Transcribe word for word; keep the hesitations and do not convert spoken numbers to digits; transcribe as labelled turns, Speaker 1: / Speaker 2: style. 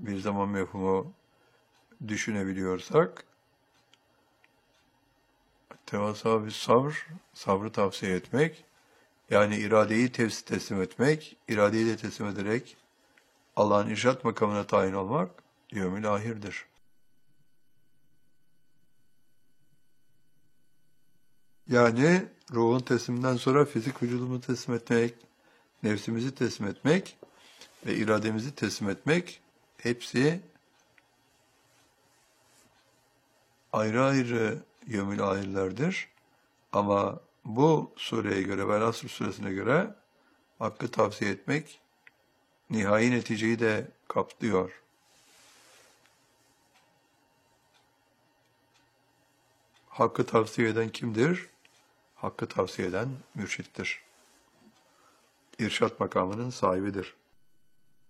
Speaker 1: bir zaman mefhumu düşünebiliyorsak, tevasa bir sabr, sabrı tavsiye etmek, yani iradeyi tevs- teslim etmek, iradeyi de teslim ederek Allah'ın irşat makamına tayin olmak yevmül ahirdir. Yani ruhun tesliminden sonra fizik vücudumuzu teslim etmek, nefsimizi teslim etmek ve irademizi teslim etmek hepsi ayrı ayrı yevmül ahirlerdir. Ama bu sureye göre, Vel Asr suresine göre hakkı tavsiye etmek nihai neticeyi de kaplıyor. Hakkı tavsiye eden kimdir? Hakkı tavsiye eden mürşittir. İrşat makamının sahibidir.